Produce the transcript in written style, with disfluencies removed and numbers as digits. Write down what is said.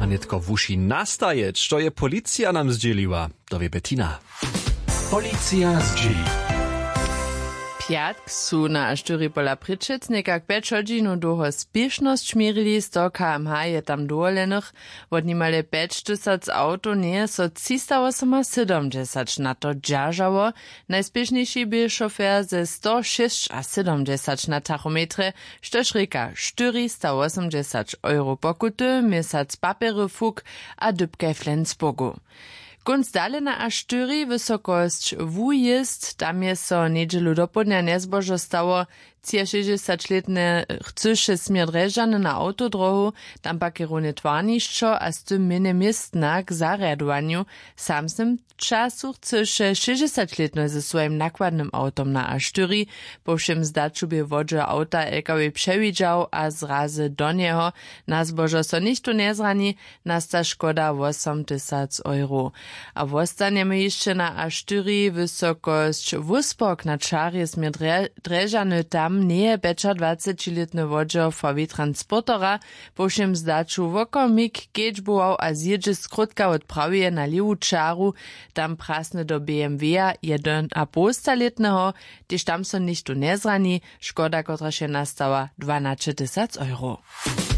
netko wuši nastaje, što je policija nam zdzieliła, dowie Bettina. Policja zdźeli. Piatk su na Aštyri pola Pritschec nekak 5 hodźinu długo spieszność mierili, 100 km/h je tam dovolenych, od nimale 5000 auto nie so 370 na to dżażało. Najspieszniejszy był szofer ze 176 na tachometrze, štož reka 480 euro pokuty, měsac papiery fuk a dybke Flensburgu. Kunst dale na Aštyri wysokość wujist, tam je so niedzielu dopodnia nezbožo stało 60-letne chcyše smier Drežany na autodrohu, tam pak kieruje twarnišćo a z tym mene miestna k zarjadowaniu. Samsnym czasu chcyše 60-letne ze swoim nakładnym autom na Aštyri, po všem zdaču by wodže auta LKW przewidział, a zrazy do niego na zbožo so nichto nezrani, nasta škoda 8000 euro. A wostaniemy jeszcze na Aštyri wysokość wuspok na czarje smier Drežany, tam nie becza 20-letny wodziofowi transportora, po všem zdaču wokomik kedźbował a zjedzie skrótka odprawuje na liwu czaru, tam prasne do BMW-a 1,5-letnego, gdyż tam so nichto nezrani, szkoda, kotra się nastała 12 000 euro.